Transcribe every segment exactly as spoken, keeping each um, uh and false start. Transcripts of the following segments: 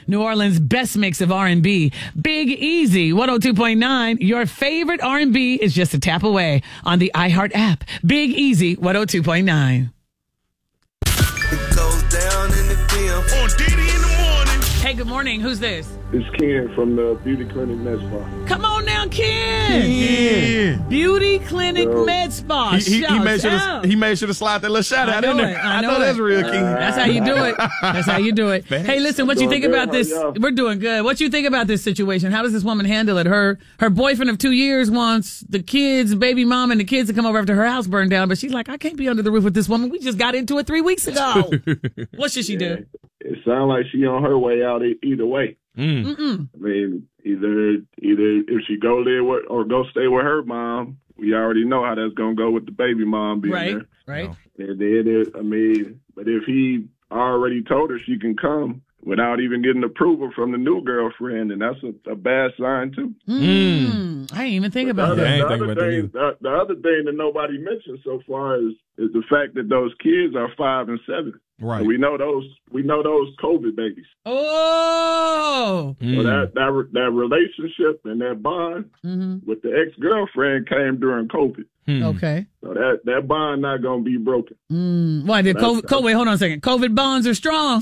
New Orleans' best mix of R and B. Big Easy, one oh two point nine. Your favorite R and B is just a tap away on the iHeart app. Big Easy, one oh two point nine. It goes down in the D M. On Diddy in the morning. Hey, good morning. Who's this? It's Ken from the Beauty Clinic Med Spa. Come on now, Ken. Ken. Beauty Clinic Yo. Med Spa. He, he, he Shouts made sure to, out. he made sure to slide that little shout I out know in it. there. I know know that's it. real, Ken. That's how you do it. That's how you do it. Hey, listen, what you think Doing about good, this? how y'all? We're doing good. What you think about this situation? How does this woman handle it? Her her boyfriend of two years wants the kids, baby mom, and the kids to come over after her house burned down, but she's like, I can't be under the roof with this woman. We just got into it three weeks ago. What should she do? It sounds like she on her way out e- either way. Mm. Mm-mm. I mean, either either if she go live with, or go stay with her mom, we already know how that's gonna go with the baby mom being Right, there. right. And then it, I mean, but if he already told her she can come without even getting approval from the new girlfriend, then that's a, a bad sign too. Mm. I didn't even think The about other, I that. ain't the, think other about that thing, the, the other thing that nobody mentioned so far is is the fact that those kids are five and seven. Right. And we know those we know those COVID babies. Oh. So Mm. that that re- that relationship and that bond Mm-hmm. with the ex girlfriend came during COVID. Hmm. Okay. So that that bond not gonna be broken. Mm. Why did COVID, COVID? Wait, hold on a second. COVID bonds are strong.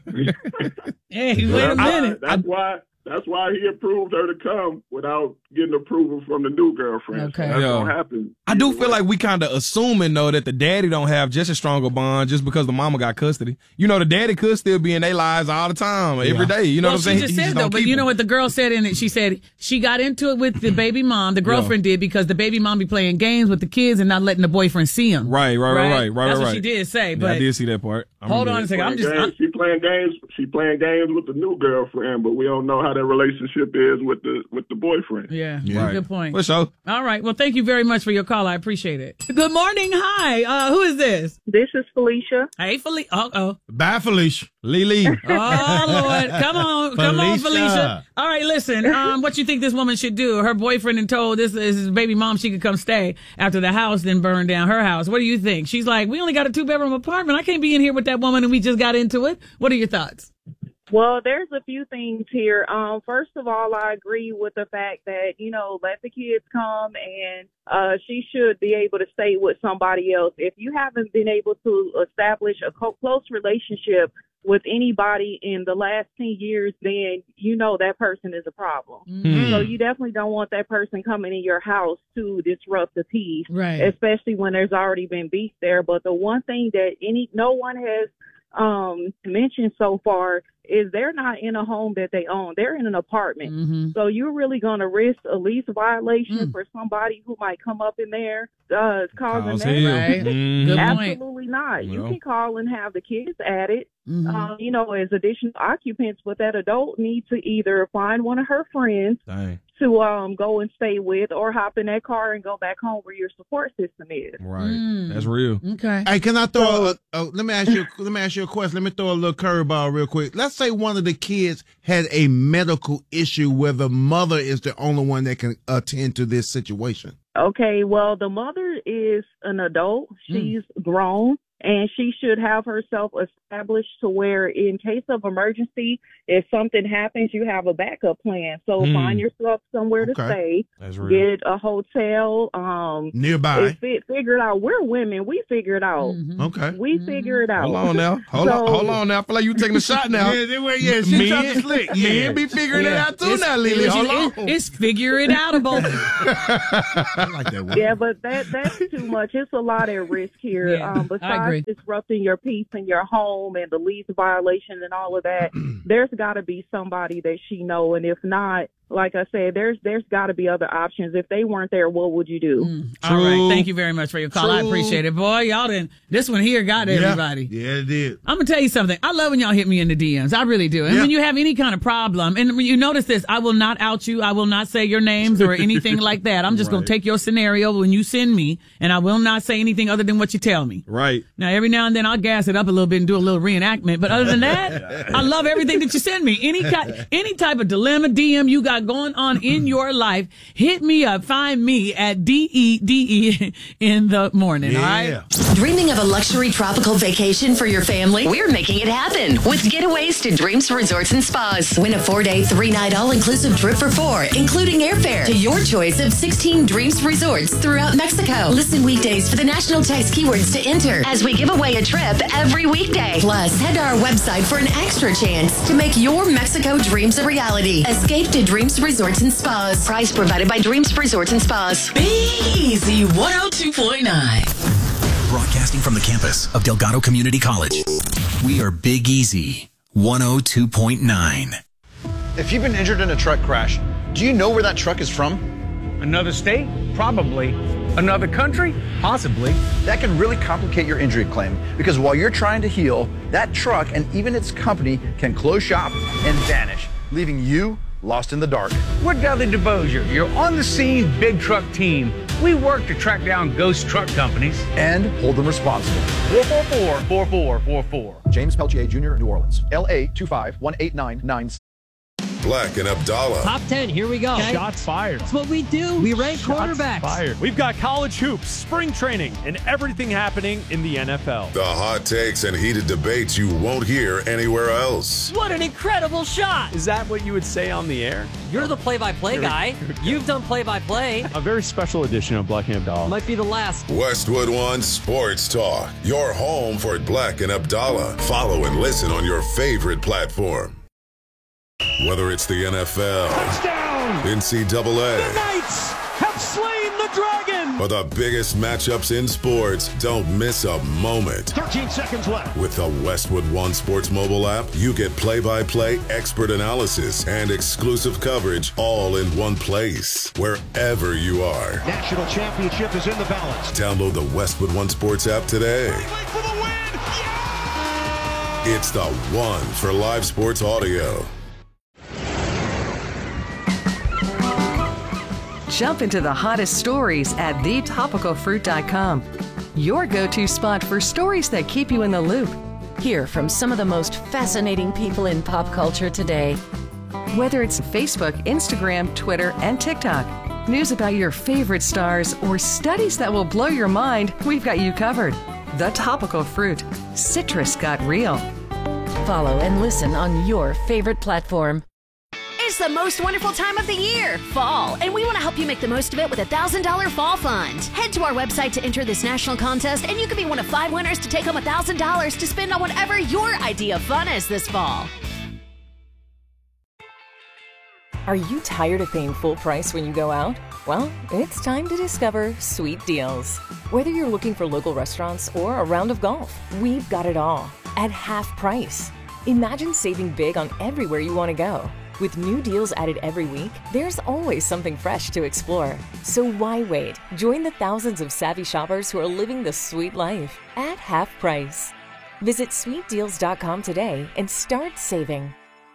Hey, wait a That's why- minute. That's why that's why he approved her to come without getting approval from the new girlfriend. Okay. So that's Yeah. gonna happen. I do either feel way. like we kind of assuming though that the daddy don't have just a stronger bond just because the mama got custody. You know, the daddy could still be in their lives all the time, every day. You know Well, what I'm saying? she just He said don't though, but keep you know them. what the girl said in it? She said she got into it with the baby mom. The girlfriend did because the baby mom be playing games with the kids and not letting the boyfriend see them. Right, right, right, right, right, That's right. what she did say. Yeah, But I did see that part. I hold remember on a that. second. I'm Playing just. games, she playing games. She playing games with the new girlfriend, but we don't know how that relationship is with the with the boyfriend. Yeah, Right. good point. For sure. All right. Well, thank you very much for your call. I appreciate it. Good morning. Hi. Uh, who is this? This is Felicia. Hey, Felicia. Uh oh. Bye, Felicia. Lily. Oh Lord. Come on. Come on, Felicia. Felicia. All right. Listen. Um, what you think this woman should do? Her boyfriend and told this is his baby mom she could come stay after the house then burned down her house. What do you think? She's like, we only got a two bedroom apartment. I can't be in here with that woman and we just got into it. What are your thoughts? Well, there's a few things here. Um, first of all, I agree with the fact that, you know, let the kids come and uh, she should be able to stay with somebody else. If you haven't been able to establish a co- close relationship with anybody in the last ten years, then you know that person is a problem. Mm-hmm. So you definitely don't want that person coming in your house to disrupt the peace, Right. especially when there's already been beef there. But the one thing that any no one has um mentioned so far is they're not in a home that they own. They're in an apartment. Mm-hmm. So you're really going to risk a lease violation Mm. for somebody who might come up in there uh causing Cause that. hell. Right. Mhm. Good point. Absolutely not. You Well. can call and have the kids at it, Mhm. um, you know, as additional occupants, but that adult needs to either find one of her friends Dang. to um go and stay with, or hop in that car and go back home where your support system is. Right. Mm. That's real. Okay. Hey, can I throw? a, a, let me ask you. Let me ask you a question. Let me throw a little curveball real quick. Let's say one of the kids had a medical issue where the mother is the only one that can attend to this situation. Okay, well, the mother is an adult. She's grown, and she should have herself established to where, in case of emergency, if something happens, you have a backup plan. So Hmm. find yourself somewhere to Okay. stay. That's real. Get a hotel. Um, Nearby. if it, figure it out. We're women. We figure it out. Mhm. Okay. We figure it out. Hold on now. Hold So- on. Hold on now. I feel like you taking a shot now. Yeah, they were, yeah, she Men- talking slick. Yeah. Men be figuring it Yeah. out too It's- now, Lily. it's- Hold it's- on. It's figure it outable. I like that one. Yeah, but that that's too much. It's a lot at risk here. Yeah, um, I agree. besides disrupting your peace in your home and the lease violation and all of that, there's got to be somebody that she know. And if not, like I said, there's there's got to be other options. If they weren't there, what would you do? Mm. All right. Thank you very much for your call. I True. appreciate it. Boy, y'all didn't. This one here got Yeah. everybody. Yeah, it did. I'm gonna tell you something. I love when y'all hit me in the D Ms. I really do. And Yeah. when you have any kind of problem, and when you notice this, I will not out you. I will not say your names or anything like that. I'm just gonna Right. take your scenario when you send me, and I will not say anything other than what you tell me. Right. Now, every now and then I'll gas it up a little bit and do a little reenactment. But other than that, I love everything that you send me. Any ki- any type of dilemma, D M you got got going on in your life, hit me up. Find me at D E D E in the morning. Yeah. All right. Dreaming of a luxury tropical vacation for your family? We're making it happen with Getaways to Dreams Resorts and Spas. Win a four-day, three-night all-inclusive trip for four, including airfare to your choice of sixteen Dreams Resorts throughout Mexico. Listen weekdays for the national text keywords to enter as we give away a trip every weekday. Plus, head to our website for an extra chance to make your Mexico dreams a reality. Escape to Dreams Resorts and Spas. Prize provided by Dreams Resorts and Spas. Be Easy one oh two point nine. Broadcasting from the campus of Delgado Community College, we are Big Easy one oh two point nine. If you've been injured in a truck crash, do you know where that truck is from? Another state? Probably. Another country? Possibly. That can really complicate your injury claim because while you're trying to heal, that truck and even its company can close shop and vanish, leaving you lost in the dark. We're Dudley DeBosier, your on-the-scene big truck team. We work to track down ghost truck companies and hold them responsible. four four four, four four four four. James Peltier Junior, New Orleans. L A two five one eight nine nine. Black and Abdallah. Top ten, here we go. Okay. Shots fired. That's what we do. We rank Shots quarterbacks. Fired. We've got college hoops, spring training, and everything happening in the N F L. The hot takes and heated debates you won't hear anywhere else. What an incredible shot. Is that what you would say on the air? You're the play-by-play guy. You've done play-by-play. A very special edition of Black and Abdallah. Might be the last. Westwood One Sports Talk. Your home for Black and Abdallah. Follow and listen on your favorite platform. Whether it's the N F L, touchdown, N C double A, the Knights have slain the dragon, or the biggest matchups in sports, don't miss a moment. thirteen seconds left. With the Westwood One Sports mobile app, you get play-by-play, expert analysis, and exclusive coverage all in one place, wherever you are. National championship is in the balance. Download the Westwood One Sports app today. For the win. Yeah! It's the one for live sports audio. Jump into the hottest stories at the topical fruit dot com. Your go-to spot for stories that keep you in the loop. Hear from some of the most fascinating people in pop culture today. Whether it's Facebook, Instagram, Twitter, and TikTok, news about your favorite stars, or studies that will blow your mind, we've got you covered. The Topical Fruit. Citrus got real. Follow and listen on your favorite platform. It's the most wonderful time of the year, fall, and we want to help you make the most of it with a one thousand dollars Fall Fund. Head to our website to enter this national contest, and you could be one of five winners to take home one thousand dollars to spend on whatever your idea of fun is this fall. Are you tired of paying full price when you go out? Well, it's time to discover Sweet Deals. Whether you're looking for local restaurants or a round of golf, we've got it all at half price. Imagine saving big on everywhere you want to go. With new deals added every week, there's always something fresh to explore. So why wait? Join the thousands of savvy shoppers who are living the sweet life at half price. Visit sweet deals dot com today and start saving.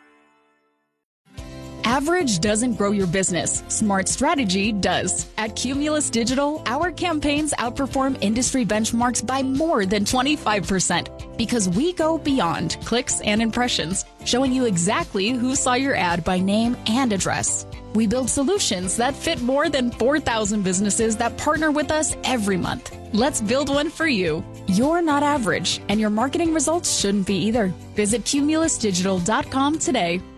Average doesn't grow your business. Smart strategy does. At Cumulus Digital, our campaigns outperform industry benchmarks by more than twenty-five percent because we go beyond clicks and impressions, showing you exactly who saw your ad by name and address. We build solutions that fit more than four thousand businesses that partner with us every month. Let's build one for you. You're not average, and your marketing results shouldn't be either. Visit cumulus digital dot com today.